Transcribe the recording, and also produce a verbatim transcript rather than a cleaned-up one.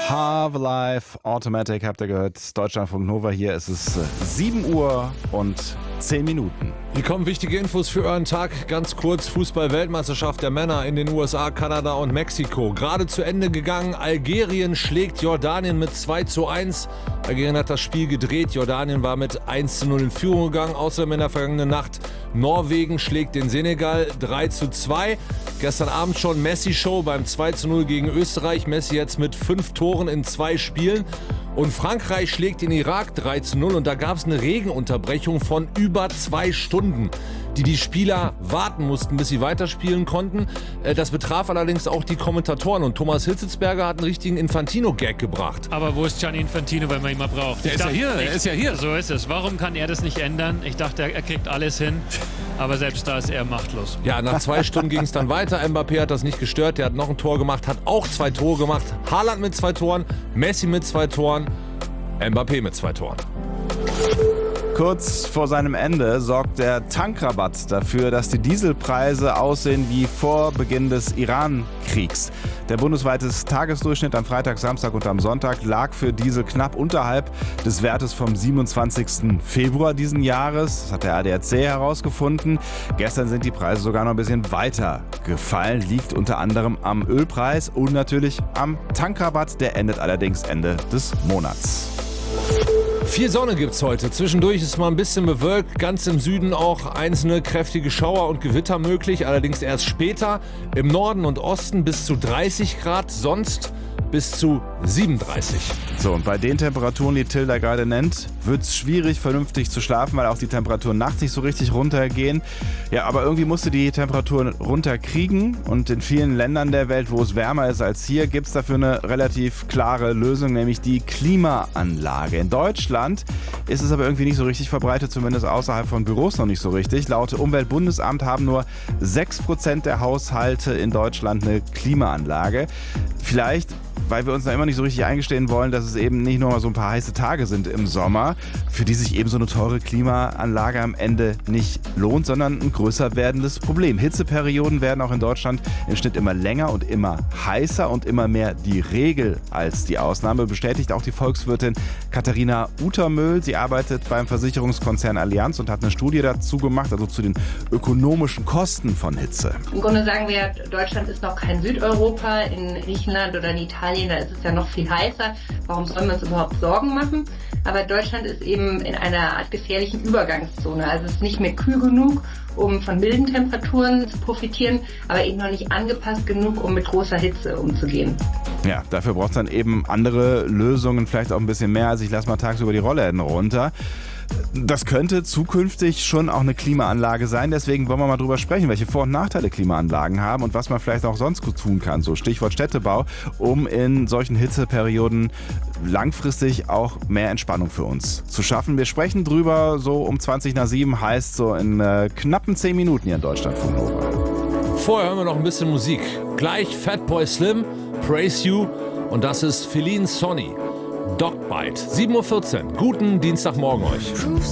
Have Life Automatic, habt ihr gehört, Deutschlandfunk Nova, hier ist es sieben Uhr und zehn Minuten. Hier kommen wichtige Infos für euren Tag. Ganz kurz, Fußball-Weltmeisterschaft der Männer in den U S A, Kanada und Mexiko. Gerade zu Ende gegangen, Algerien schlägt Jordanien mit zwei zu eins. Algerien hat das Spiel gedreht, Jordanien war mit eins zu null in Führung gegangen. Außerdem in der vergangenen Nacht, Norwegen schlägt den Senegal drei zu zwei. Gestern Abend schon Messi-Show beim zwei zu null gegen Österreich. Messi jetzt mit fünf Toren in zwei Spielen. Und Frankreich schlägt den Irak drei zu null und da gab es eine Regenunterbrechung von über zwei Stunden, die die Spieler warten mussten, bis sie weiterspielen konnten. Das betraf allerdings auch die Kommentatoren und Thomas Hitzelsberger hat einen richtigen Infantino-Gag gebracht. Aber wo ist Gianni Infantino, wenn man ihn mal braucht? Der Ich ist ja dachte, hier, er ich- ist ja hier. So ist es. Warum kann er das nicht ändern? Ich dachte, er kriegt alles hin, aber selbst da ist er machtlos. Ja, nach zwei Stunden ging es dann weiter. Mbappé hat das nicht gestört, der hat noch ein Tor gemacht, hat auch zwei Tore gemacht. Haaland mit zwei Toren, Messi mit zwei Toren, Mbappé mit zwei Toren. Kurz vor seinem Ende sorgt der Tankrabatt dafür, dass die Dieselpreise aussehen wie vor Beginn des Iran-Kriegs. Der bundesweite Tagesdurchschnitt am Freitag, Samstag und am Sonntag lag für Diesel knapp unterhalb des Wertes vom siebenundzwanzigsten Februar diesen Jahres. Das hat der A D A C herausgefunden. Gestern sind die Preise sogar noch ein bisschen weiter gefallen. Liegt unter anderem am Ölpreis und natürlich am Tankrabatt. Der endet allerdings Ende des Monats. Viel Sonne gibt's heute. Zwischendurch ist mal ein bisschen bewölkt. Ganz im Süden auch einzelne kräftige Schauer und Gewitter möglich. Allerdings erst später. Im Norden und Osten bis zu dreißig Grad. Sonst bis zu siebenunddreißig. So, und bei den Temperaturen, die Tilda gerade nennt, wird es schwierig, vernünftig zu schlafen, weil auch die Temperaturen nachts nicht so richtig runtergehen. Ja, aber irgendwie musst du die Temperaturen runterkriegen. Und in vielen Ländern der Welt, wo es wärmer ist als hier, gibt es dafür eine relativ klare Lösung, nämlich die Klimaanlage. In Deutschland ist es aber irgendwie nicht so richtig verbreitet, zumindest außerhalb von Büros noch nicht so richtig. Laut Umweltbundesamt haben nur sechs Prozent der Haushalte in Deutschland eine Klimaanlage. Vielleicht, weil wir uns da immer nicht so richtig eingestehen wollen, dass es eben nicht nur mal so ein paar heiße Tage sind im Sommer, für die sich eben so eine teure Klimaanlage am Ende nicht lohnt, sondern ein größer werdendes Problem. Hitzeperioden werden auch in Deutschland im Schnitt immer länger und immer heißer und immer mehr die Regel als die Ausnahme, bestätigt auch die Volkswirtin Katharina Utermühl. Sie arbeitet beim Versicherungskonzern Allianz und hat eine Studie dazu gemacht, also zu den ökonomischen Kosten von Hitze. Im Grunde sagen wir, Deutschland ist noch kein Südeuropa. In Griechenland oder in Italien, da ist es ja noch viel heißer. Warum soll man uns überhaupt Sorgen machen? Aber Deutschland ist eben in einer Art gefährlichen Übergangszone. Also es ist nicht mehr kühl genug, um von milden Temperaturen zu profitieren, aber eben noch nicht angepasst genug, um mit großer Hitze umzugehen. Ja, dafür braucht es dann eben andere Lösungen, vielleicht auch ein bisschen mehr als ich lasse mal tagsüber die Rollläden runter. Das könnte zukünftig schon auch eine Klimaanlage sein. Deswegen wollen wir mal drüber sprechen, welche Vor- und Nachteile Klimaanlagen haben und was man vielleicht auch sonst gut tun kann. So Stichwort Städtebau, um in solchen Hitzeperioden langfristig auch mehr Entspannung für uns zu schaffen. Wir sprechen drüber so um zwanzig nach sieben, heißt so in äh, knappen zehn Minuten hier in Deutschland von Nova. Vorher hören wir noch ein bisschen Musik. Gleich Fatboy Slim, Praise You und das ist Feline Sonny. Dogbite, sieben Uhr vierzehn. Guten Dienstagmorgen euch.